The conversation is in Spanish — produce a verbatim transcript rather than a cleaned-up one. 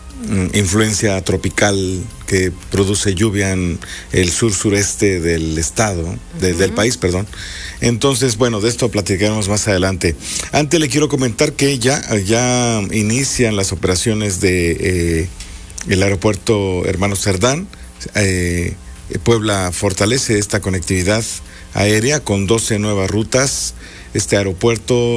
influencia tropical que produce lluvia en el sur-sureste del estado, de, uh-huh. del país, perdón. Entonces, bueno, de esto platicaremos más adelante. Antes le quiero comentar que ya, ya inician las operaciones de eh, el aeropuerto Hermano Cerdán. Eh, Puebla fortalece esta conectividad aérea con doce nuevas rutas. Este aeropuerto